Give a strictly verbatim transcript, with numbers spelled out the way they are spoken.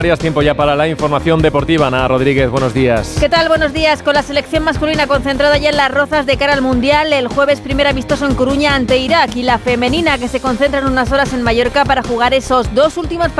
Tiempo ya para la información deportiva. Ana Rodríguez, buenos días. ¿Qué tal? Buenos días. Con la selección masculina concentrada ya en Las Rozas de cara al Mundial, el jueves primer amistoso en Coruña ante Irak y la femenina que se concentra en unas horas en Mallorca para jugar esos dos últimos partidos